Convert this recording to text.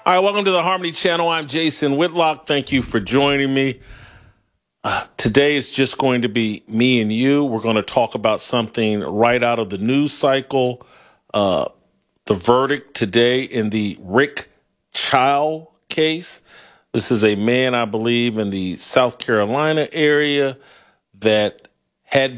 All right, welcome to the Harmony Channel. I'm Jason Whitlock. Thank you for joining me. Today is just going to be me and you. We're going to talk about something right out of the news cycle. The verdict today in the Rick Chow case. This is a man, I believe, in the South Carolina area that had